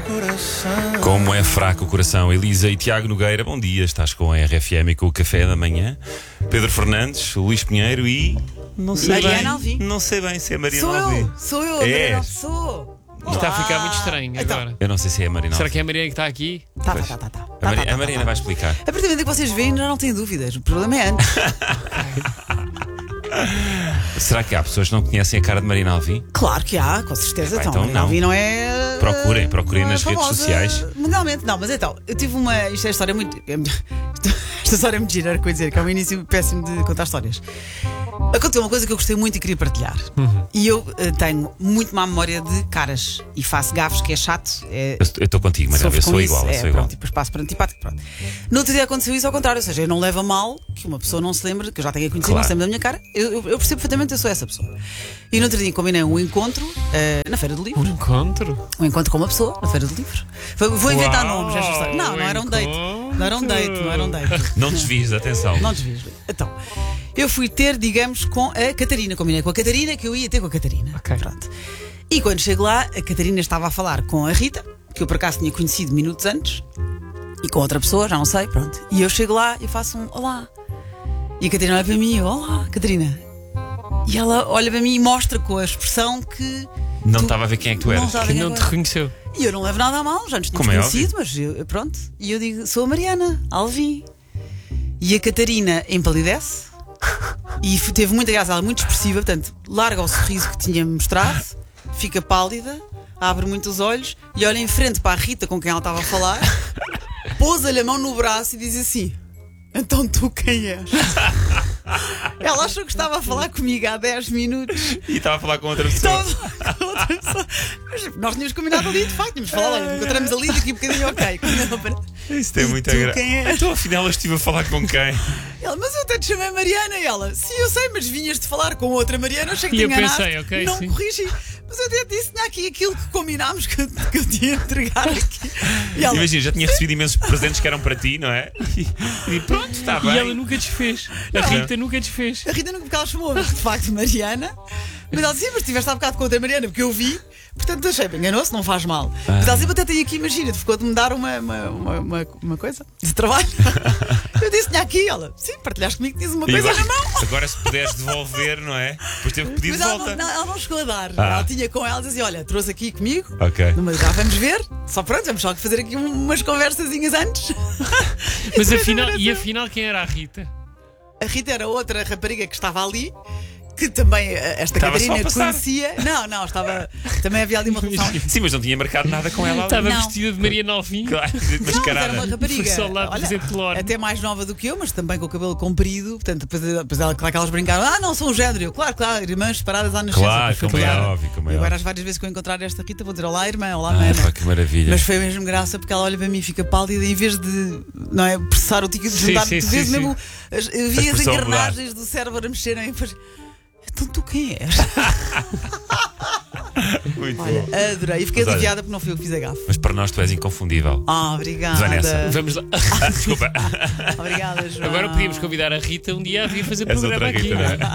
Como é fraco o coração. Elisa e Tiago Nogueira, bom dia. Estás com a RFM e com o café da manhã. Pedro Fernandes, Luís Pinheiro e... Não sei Mariana bem. Alvim. Não sei bem se é Mariana Alvim. Sou eu, É. Mariana Alvim, sou. Isto está a ficar muito estranho Então. agora. Eu não sei se é a Mariana Será Alvim. que é a Mariana que está aqui? Tá. A Mariana vai explicar. A partir do momento que vocês veem, já não têm dúvidas. O problema é antes. Será que há pessoas que não conhecem a cara de Mariana Alvim? Claro que há, com certeza. Então Mariana não. Alvim não é. Procurem não é nas redes famosa sociais. Mundialmente, não, mas então, eu tive uma. Isto é história muito. Esta história é muito gira, quer dizer, que é um início péssimo de contar histórias. Aconteceu uma coisa que eu gostei muito e queria partilhar. E eu tenho muito má memória de caras e faço gafes, que é chato. Eu estou contigo, Mariana. Eu Sofro com sou isso. igual. Eu sou igual. Pronto, e depois passo para antipático. Pronto. No outro dia aconteceu isso ao contrário, ou seja, eu não levo a mal que uma pessoa não se lembre, que eu já tenha conhecido, Claro. não se lembre da minha cara. Eu percebo perfeitamente que eu sou essa pessoa. E no outro dia combinei um encontro na Feira do Livro. Um encontro? Um encontro com uma pessoa na Feira do Livro. Vou inventar Uau, nomes nesta história. Não era um date. encontro. Não era um date. Não desvies, atenção. Não desvies. Então, eu fui ter, digamos, com a Catarina. Combinei com a Catarina que eu ia ter com a Catarina. Ok. Pronto. E quando chego lá, a Catarina estava a falar com a Rita, que eu por acaso tinha conhecido minutos antes, e com outra pessoa, já não sei, pronto. E eu chego lá e faço um olá. E a Catarina olha para mim e eu, olá, Catarina. E ela olha para mim e mostra com a expressão que. Não estava a ver quem é que tu eras. Não estava a Que ver não quem te eu era. reconheceu. E eu não levo nada a mal, já nos tínhamos Como é conhecido, mas pronto. E eu digo, sou a Mariana Alvim. E a Catarina empalidece e teve muita graça, ela é muito expressiva, portanto, larga o sorriso que tinha mostrado, fica pálida, abre muito os olhos e olha em frente para a Rita com quem ela estava a falar, pousa-lhe a mão no braço e diz assim: então tu quem és? Ela achou que estava a falar comigo há 10 minutos. E estava a falar com outra pessoa. Estava a falar com outra pessoa. Mas nós tínhamos combinado ali, de facto, tínhamos falado, olha, encontramos ali daqui a bocadinho, ok. Isso tem E muita tu graça. quem és? Então afinal eu estive a falar com quem? Ela, mas eu até te chamei Mariana. E ela, sim, eu sei, mas vinhas de falar com outra Mariana. Achei que E te eu enganaste. pensei, ok, não sim. corrigi. Mas eu até disse, tinha aqui aquilo que combinámos que eu tinha de entregar aqui. E ela, Imagina, já tinha recebido imensos presentes que eram para ti, não é? E pronto, está bem. E ela nunca desfez. A Rita nunca desfez. a Rita nunca, porque ela chamou-me de facto Mariana. Mas ela disse, sim, mas estiveste há bocado com outra Mariana, porque eu vi. Portanto, achei, enganou-se, não faz mal. Mas ela disse, até tenho aqui, imagina, ficou de me dar uma coisa de trabalho. Eu disse, tinha aqui. Ela, sim, partilhaste comigo que tinhas uma E coisa agora, na mão. agora se puderes devolver, não é? Depois teve que pedir Mas de ela volta. ela não chegou a dar. Ah. Ela tinha com ela, dizia, olha, trouxe aqui comigo. Ok. Mas já vamos ver. Só pronto, vamos só fazer aqui umas conversazinhas antes. Mas depois afinal, apareceu. afinal quem era a Rita? A Rita era outra rapariga que estava ali, que também esta Estava só a Catarina passar. conhecia. Não, estava. Também havia ali uma relação. Sim, mas não tinha marcado nada com ela. ali. Estava Não. vestida de Mariana Alvim. Claro, Não, mas era mascarada. uma rapariga. Foi só lá de presente de Lorde. até mais nova do que eu, mas também com o cabelo comprido. Portanto, depois ela, claro que elas brincaram. Não são o género. Eu, claro, irmãs separadas à nascença. Claro, Foi como é claro. óbvio, como é E agora, óbvio. as várias vezes que eu encontrar esta Rita, vou dizer olá, irmã, olá, mãe. Pá, que maravilha. Mas foi mesmo graça porque ela olha para mim e fica pálida e em vez de, não é, processar o ticket de Sim, juntar, sim, tu vês sim, mesmo eu vi A as expressão engrenagens do cérebro a mexerem e depois, então tu quem és? Muito Olha, bom. adorei e fiquei Mas olha- aliviada porque não fui eu que fiz a gafe. Mas para nós tu és inconfundível. Obrigada. Vanessa. Vamos lá. Desculpa. Obrigada, João. Agora podíamos convidar a Rita um dia a vir fazer És programa outra aqui. Rita, não é?